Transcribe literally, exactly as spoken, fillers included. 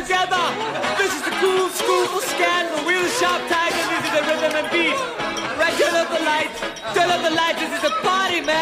together. This is the cool school for scandal. We're the Sharp Tiger, this is the rhythm and beat. Right, turn up the lights, turn up the lights, this is the party, man.